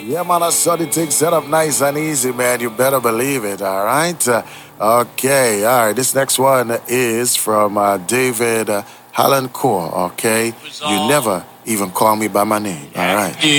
Yeah, man, I saw the thing set up nice and easy, man. You better believe it, all right? Okay, all right. This next one is from David Hallencourt, okay? You never even call me by my name, all right?